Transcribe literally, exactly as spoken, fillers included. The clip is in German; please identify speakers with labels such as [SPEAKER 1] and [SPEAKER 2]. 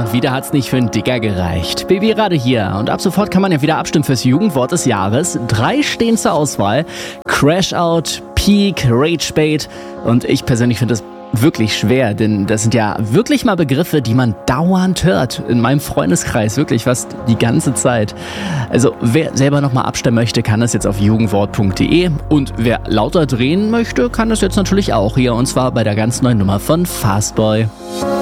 [SPEAKER 1] wieder hat's nicht für einen Dicker gereicht. Baby gerade hier und ab sofort kann man ja wieder abstimmen fürs Jugendwort des Jahres. Drei stehen zur Auswahl. Crash Out, Peak, Rage Bait und ich persönlich finde das wirklich schwer, denn das sind ja wirklich mal Begriffe, die man dauernd hört. In meinem Freundeskreis wirklich fast die ganze Zeit. Also wer selber nochmal abstimmen möchte, kann das jetzt auf jugendwort punkt de und wer lauter drehen möchte, kann das jetzt natürlich auch hier und zwar bei der ganz neuen Nummer von Fastboy.